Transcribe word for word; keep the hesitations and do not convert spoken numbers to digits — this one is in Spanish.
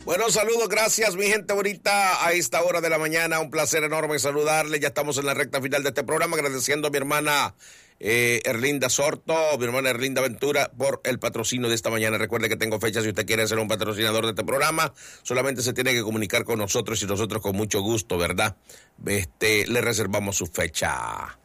Bueno, saludos, gracias mi gente bonita a esta hora de la mañana, un placer enorme saludarle, ya estamos en la recta final de este programa, agradeciendo a mi hermana eh, Erlinda Sorto, mi hermana Erlinda Ventura por el patrocinio de esta mañana. Recuerde que tengo fecha, si usted quiere ser un patrocinador de este programa, solamente se tiene que comunicar con nosotros y nosotros con mucho gusto, ¿verdad? Este, le reservamos su fecha.